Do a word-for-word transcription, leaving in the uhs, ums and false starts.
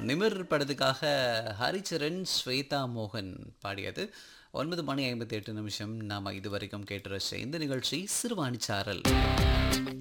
நிமிர் படத்துக்காக ஹரிச்சரன், ஸ்வேதா மோகன் பாடியது. ஒன்பது மணி ஐம்பத்தி எட்டு நிமிஷம். நாம இதுவரைக்கும் கேட்டு ரசிச்ச இந்த நிகழ்ச்சி சிறுவாணி சாரல்.